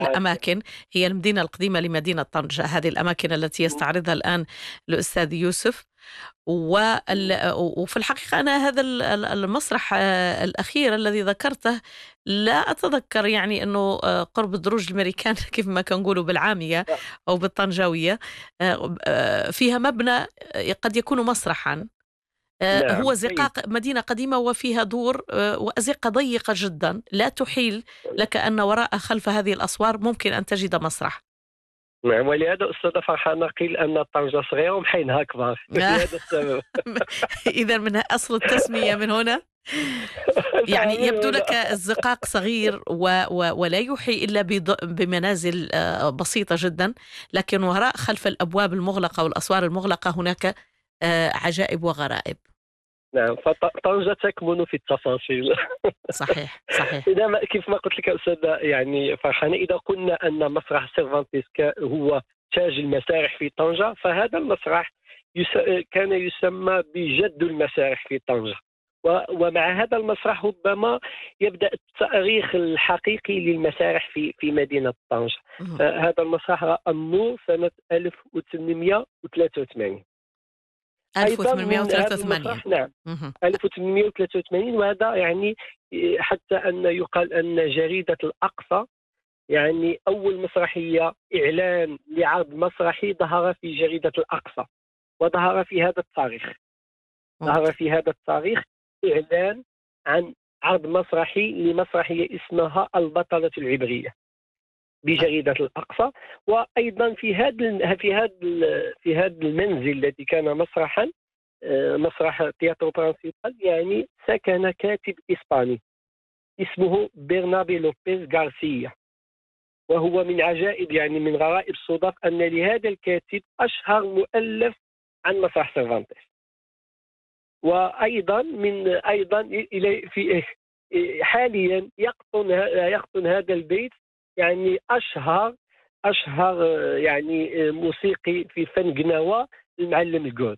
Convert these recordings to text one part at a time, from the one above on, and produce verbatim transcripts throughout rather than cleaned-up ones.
الأماكن هي المدينة القديمة لمدينة طنجة، هذه الأماكن التي يستعرضها الآن الأستاذ يوسف. وال... وفي الحقيقة أنا هذا ال- ال- المسرح آه، الأخير الذي ذكرته لا أتذكر يعني أنه آه، قرب دروج المريكان كيف ما كنقولوا بالعامية أو بالطنجاوية. آه، آه، فيها مبنى آه، قد يكون مسرحا. آه، هو نعم طيب. زقاق مدينة قديمة وفيها دور آه، وأزقة ضيقة جدا لا تحيل لك أن وراء خلف هذه الأسوار ممكن أن تجد مسرح. نعم، ولهذا أستاذة فرحانة قيل أن طنجة صغيرة ومحينها كبار لهذا السبب. إذا من أصل التسمية من هنا. يعني فمن يبدو هنا لك الزقاق صغير و و ولا يوحي إلا بض- بمنازل آه، بسيطة جدا، لكن وراء خلف الأبواب المغلقة والأسوار المغلقة هناك آه، عجائب وغرائب. نعم، فطنجة تكمن في التفاصيل. صحيح صحيح. إذا ما كيف ما قلت لك أستاذة يعني فرحانة، إذا قلنا أن مسرح سيرفانتيس ك- هو تاج المسارح في طنجة، فهذا المسرح يس... كان يسمى بجد المسارح في طنجة. و... ومع هذا المسرح ربما يبدأ التاريخ الحقيقي للمسارح في في مدينة طنجة. مهم. فهذا المسرح رأى النور سنة ألف وثمانمائة وثلاثة وثمانين. أيضا من هذا ألف وثمانمائة وثلاثة وثمانين. المسرح، نعم، مهم. ألف وثمانمائة وثلاثة وثمانين. وهذا يعني حتى أن يقال أن جريدة الأقصى يعني أول مسرحية إعلان لعرض مسرحي ظهر في جريدة الأقصى، وظهر في هذا التاريخ. ظهر ممتاز. في هذا التاريخ إعلان عن عرض مسرحي لمسرحية اسمها البطلة العبرية بجريدة الأقصى. وأيضا في هذا في هذا في هذا المنزل الذي كان مسرحا، آه، مسرح تياترو برانسيبال، يعني سكن كاتب إسباني اسمه برنابي لوبيز غارسيا. وهو من عجائب يعني من غرائب الصدف أن لهذا الكاتب أشهر مؤلف عن مسرح سيرفانتيس. وأيضا من أيضا إلى في حاليا يقطن يقطن هذا البيت يعني أشهر أشهر يعني موسيقي في فن قناوة، المعلم الجود.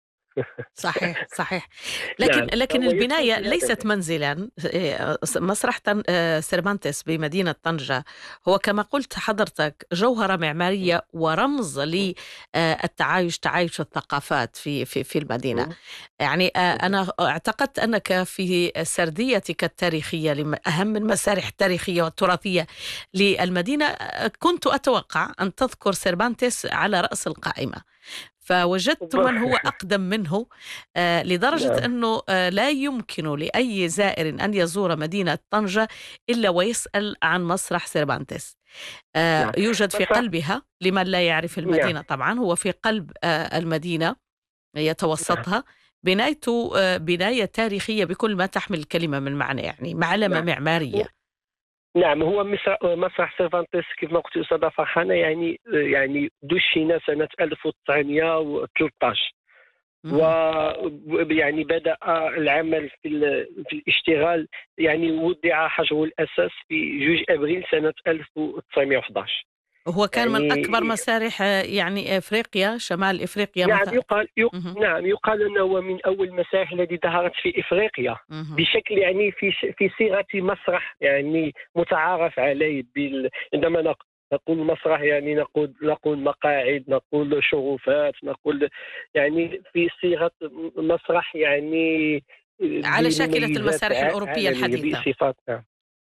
صحيح صحيح. لكن نعم، لكن فهو يسكن البناية في هذا ليست البيت. منزلا. آه، مسرح تن- آه، سيرفانتس بمدينة طنجة هو كما قلت حضرتك جوهرة معمارية ورمز للتعايش تعايش الثقافات في في في المدينة. يعني آه، أنا اعتقدت أنك في سرديتك التاريخية لأهم المسارح التاريخية والتراثية للمدينة آه، كنت أتوقع أن تذكر سيرفانتس على رأس القائمة، فوجدت من هو أقدم منه آه، لدرجة نعم أنه آه، لا يمكن لأي زائر أن يزور مدينة طنجة إلا ويسأل عن مسرح سيرفانتس. آه، نعم يوجد في مسرح. قلبها، لمن لا يعرف نعم المدينة طبعا هو في قلب آه، المدينة نعم يتوسطها. بنايته آه، بناية تاريخية بكل ما تحمل الكلمة من معنى، يعني معلمة نعم معمارية. نعم هو مسرح مسرح سيرفانتيس كيف ما قلت أستاذة فرحانة يعني يعني دشن سنة ألف وتسعمائة وثلاثة عشر. مهم. ويعني بدأ العمل في ال- في الاشتغال، يعني وضع حجر الأساس في جوج أبريل سنة ألف وتسعمائة وأحد عشر. هو كان من يعني أكبر مسارح آه، يعني إفريقيا، شمال إفريقيا نعم مثلا. يقال يق... مهم. نعم يقال أنه هو من أول المسارح التي ظهرت في إفريقيا مهم. بشكل يعني في ش... في صيغة مسرح يعني متعارف عليه بال... عندما نق... نقول مسرح يعني نقول نقول مقاعد، نقول شرفات، نقول يعني في صيغة مسرح يعني على شاكلة بمميزات المسارح ع- الأوروبية عالمية الحديثة. بصفات. نعم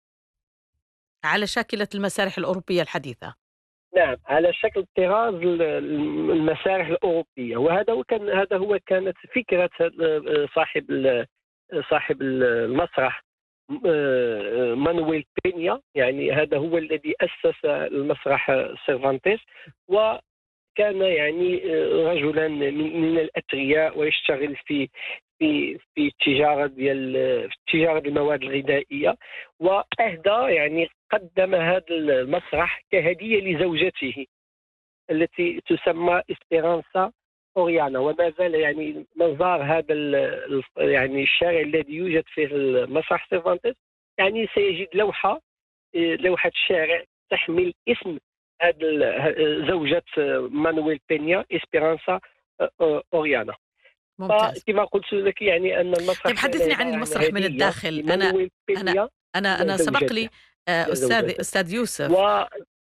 على شاكلة المسارح الأوروبية الحديثة. نعم على شكل طراز ال- المسارح الأوروبية. وهذا هو كان هذا هو كانت فكرة هذا- صاحب ال- صاحب المسرح آه، مانويل بينيا. يعني هذا هو الذي أسس المسرح سيرفانتيس. وكان يعني آه، رجلا من من الأثرياء، ويشتغل في في في التجارة ديال في تجارة المواد الغذائية. وأهدى يعني قدم هذا المسرح كهدية لزوجته التي تسمى إسبيرانسا أوريانا. وما زال يعني مزار هذا ال- ال- يعني الشارع الذي يوجد فيه المسرح سيرفانتس يعني سيجد لوحة، آه، لوحة الشارع تحمل اسم هذا ال- زوجة مانويل بينيا إسبيرانسا آه، أوريانا. ممتاز. فكما قلت لك يعني أن طيب المسرح كان حدثني عن عبارة عن المسرح من هدية الداخل. أنا لمانويل أنا بينيا أنا إلى أنا سبق زوجته لي آه، إلى أستاذ زوجته أستاذ يوسف